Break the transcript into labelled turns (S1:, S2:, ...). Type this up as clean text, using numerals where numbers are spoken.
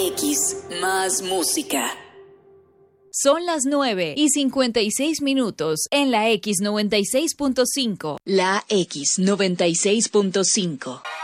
S1: X, más música.
S2: Son las 9:56 en la X 96.5.
S1: La X 96.5.